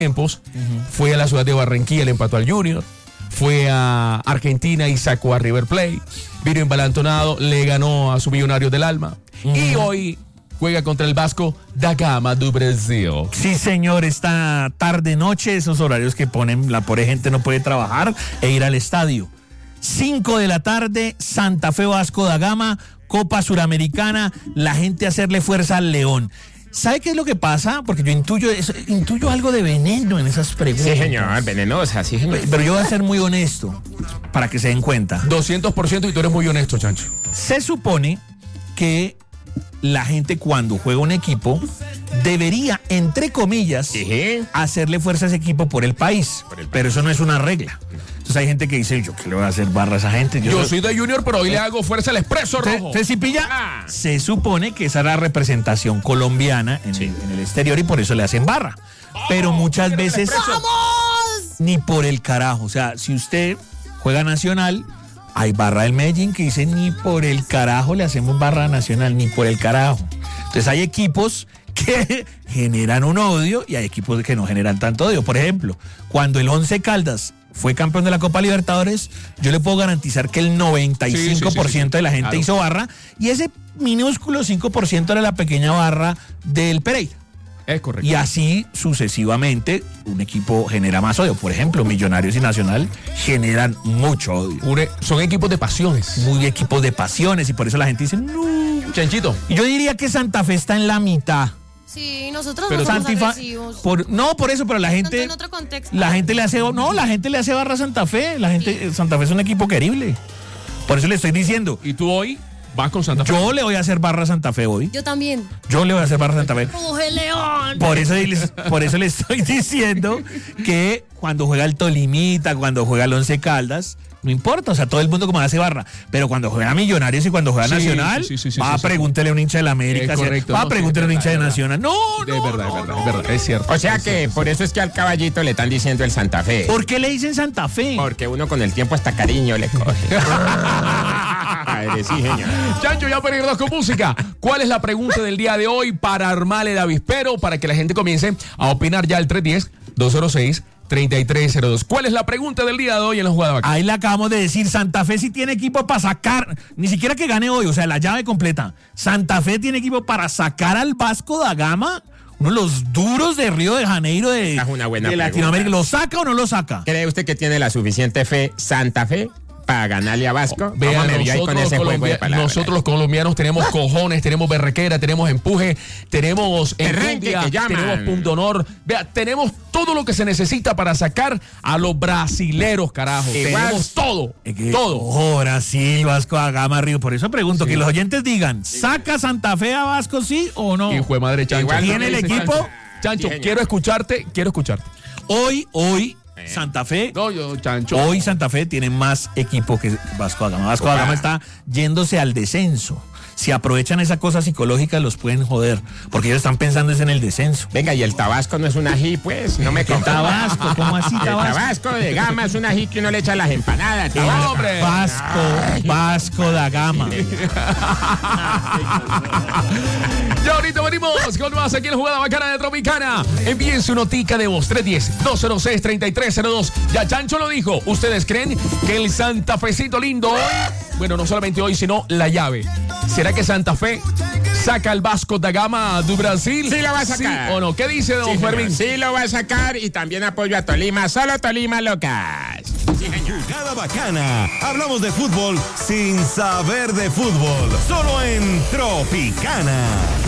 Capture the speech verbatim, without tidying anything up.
tiempos, uh-huh. fue a la ciudad de Barranquilla, le empató al Junior, fue a Argentina y sacó a River Plate, vino embalantonado, le ganó a su Millonarios del Alma, uh-huh. y hoy juega contra el Vasco da Gama do Brasil. Sí, señor, esta tarde-noche, esos horarios que ponen, la pobre gente no puede trabajar e ir al estadio. cinco de la tarde, Santa Fe Vasco da Gama, Copa Suramericana, la gente hacerle fuerza al León. ¿Sabe qué es lo que pasa? Porque yo intuyo, intuyo algo de veneno en esas preguntas. Sí, señor, venenosa, sí, señor. Pero yo voy a ser muy honesto, para que se den cuenta. doscientos por ciento y tú eres muy honesto, Chancho. Se supone que la gente cuando juega un equipo debería, entre comillas, ¿sí? hacerle fuerza a ese equipo por el país. Por el país. Pero eso no es una regla. Entonces hay gente que dice, yo que le voy a hacer barra a esa gente. Yo, yo soy de Junior, pero hoy ¿Eh? le hago fuerza al Expreso Rojo. ¿Se, se pilla? Ah. Se supone que esa es la representación colombiana en, sí. el, en el exterior y por eso le hacen barra. ¡Vamos! Pero muchas veces ¡Vamos! Ni por el carajo. O sea, si usted juega Nacional, hay barra del Medellín que dice ni por el carajo le hacemos barra Nacional, ni por el carajo. Entonces hay equipos que generan un odio y hay equipos que no generan tanto odio. Por ejemplo, cuando el Once Caldas fue campeón de la Copa Libertadores, yo le puedo garantizar que el noventa y cinco por ciento sí, sí, sí, sí. de la gente claro. hizo barra y ese minúsculo cinco por ciento era la pequeña barra del Pereira. Es correcto. Y así sucesivamente un equipo genera más odio. Por ejemplo, Millonarios y Nacional generan mucho odio. Une, son equipos de pasiones. Muy equipos de pasiones y por eso la gente dice no. Chanchito. Y yo diría que Santa Fe está en la mitad. Sí, nosotros pero no somos Santifa, agresivos. Por, no, por eso, pero la gente... En otro contexto. La gente le hace... No, la gente le hace barra a Santa Fe. La gente... Sí. Santa Fe es un equipo querible. Por eso le estoy diciendo. ¿Y tú hoy vas con Santa Fe? Yo le voy a hacer barra a Santa Fe hoy. Yo también. Yo le voy a hacer barra a Santa Fe. ¡Coge León! Por eso, por eso le estoy diciendo que cuando juega el Tolimita, cuando juega el Once Caldas... No importa, o sea, todo el mundo como hace barra. Pero cuando juega Millonarios y cuando juega sí, Nacional, sí, sí, sí, va sí, a pregúntele sí. a un hincha de la América. Es correcto, va no, a pregúntele a un hincha de Nacional. No, no. Es verdad, no, es verdad, no, es verdad, es cierto. O sea es que cierto. por eso es que al caballito le están diciendo el Santa Fe. ¿Por qué le dicen Santa Fe? Porque uno con el tiempo hasta cariño le coge. Padre, sí, señor. Chancho, ya para irnos con música. ¿Cuál es la pregunta del día de hoy para armarle el avispero? Para que la gente comience a opinar ya al tres uno cero, dos cero seis, tres tres cero dos. ¿Cuál es la pregunta del día de hoy en la jugada bacana? Ahí le acabamos de decir, Santa Fe sí tiene equipo para sacar, ni siquiera que gane hoy, o sea, la llave completa. Santa Fe tiene equipo para sacar al Vasco da Gama, uno de los duros de Río de Janeiro de, es una buena de Latinoamérica. ¿Lo saca o no lo saca? ¿Cree usted que tiene la suficiente fe Santa Fe para ganarle a Vasco? Vean, nosotros, con ese Colombia, nosotros los colombianos tenemos cojones, tenemos berrequera, tenemos empuje, tenemos enjundia, tenemos punto honor. Vea, tenemos todo lo que se necesita para sacar a los brasileros, carajo. Igual, tenemos todo, es que, todo. Ojo, Brasil, Vasco da Gama, Río. Por eso pregunto, sí. que los oyentes digan, ¿saca Santa Fe a Vasco sí o no? Hijo de madre, Chancho. Igual ¿tiene el equipo? Chancho, Chancho sí, quiero escucharte, quiero escucharte. Hoy, hoy... Santa Fe, no, yo, Chancho. Hoy Santa Fe tiene más equipo que Vasco da Gama. Vasco da Gama está yéndose al descenso. Si aprovechan esa cosa psicológica, los pueden joder, porque ellos están pensando en el descenso. Venga, y el Tabasco no es un ají, pues, no me contaste. Tabasco, ¿cómo así Tabasco? El Tabasco de Gama es un ají que uno le echa a las empanadas. ¡No, hombre! Vasco, Ay. Vasco da Gama. Ya ahorita venimos con más aquí en la jugada bacana de Tropicana. Envíen su notica de voz tres uno cero, dos cero seis, tres tres cero dos. Ya Chancho lo dijo. ¿Ustedes creen que el Santa Fecito lindo hoy, bueno, no solamente hoy, sino la llave, será que Santa Fe saca al Vasco da Gama do Brasil? Sí lo va a sacar. ¿Sí o no? ¿Qué dice don sí, Fermín? Sí lo va a sacar y también apoyo a Tolima. Solo Tolima locas. Sí, jugada bacana. Hablamos de fútbol sin saber de fútbol. Solo en Tropicana.